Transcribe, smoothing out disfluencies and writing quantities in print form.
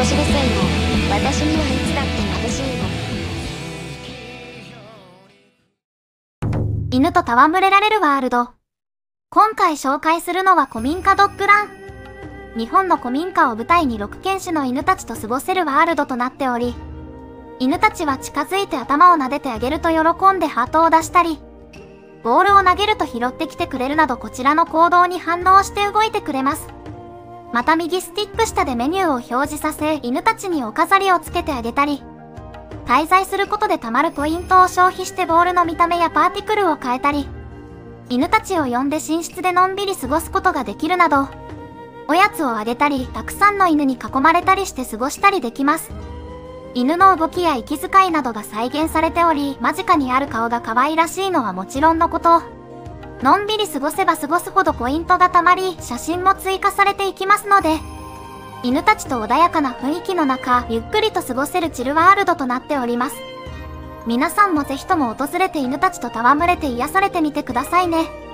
しれせいよ。私にはいつだって眩しいよ。 犬と戯れられるワールド。今回紹介するのは古民家ドッグラン。日本の古民家を舞台に6犬種の犬たちと過ごせるワールドとなっており、犬たちは近づいて頭を撫でてあげると喜んでハートを出したり、ボールを投げると拾ってきてくれるなどこちらの行動に反応して動いてくれます。また右スティック下でメニューを表示させ、犬たちにお飾りをつけてあげたり、滞在することで貯まるポイントを消費してボールの見た目やパーティクルを変えたり、犬たちを呼んで寝室でのんびり過ごすことができるなど、おやつをあげたり、たくさんの犬に囲まれたりして過ごしたりできます。犬の動きや息遣いなどが再現されており、間近にある顔が可愛らしいのはもちろんのこと、のんびり過ごせば過ごすほどポイントが貯まり、写真も追加されていきますので、犬たちと穏やかな雰囲気の中、ゆっくりと過ごせるチルワールドとなっております。皆さんもぜひとも訪れて犬たちと戯れて癒されてみてくださいね。